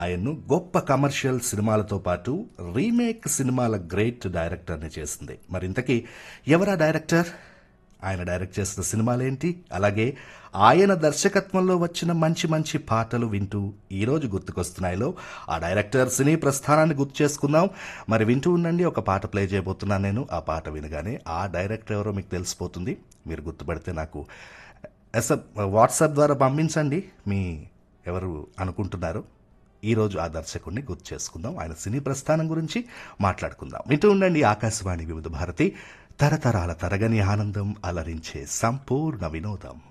ఆయన్ను గొప్ప కమర్షియల్ సినిమాలతో పాటు రీమేక్ సినిమాల గ్రేట్ డైరెక్టర్ని చేసింది. మరి ఇంతకీ ఎవరా డైరెక్టర్? ఆయన డైరెక్ట్ చేసిన సినిమాలేంటి? అలాగే ఆయన దర్శకత్వంలో వచ్చిన మంచి మంచి పాటలు వింటూ ఈరోజు గుర్తుకొస్తున్నాయిలో ఆ డైరెక్టర్ సినీ ప్రస్థానాన్ని గుర్తు చేసుకుందాం. మరి వింటూ ఉండండి, ఒక పాట ప్లే చేయబోతున్నాను నేను. ఆ పాట వినగానే ఆ డైరెక్టర్ ఎవరో మీకు తెలిసిపోతుంది. మీరు గుర్తుపడితే నాకు వాట్సాప్ ద్వారా పంపించండి మీ ఎవరు అనుకుంటున్నారు. ఈరోజు ఆ దర్శకుడిని గుర్తు చేసుకుందాం, ఆయన సినీ ప్రస్థానం గురించి మాట్లాడుకుందాం. వింటూ ఉండండి ఆకాశవాణి వివిధ భారతి, తరతరాల తరగని ఆనందం, అలరించే సంపూర్ణ వినోదం.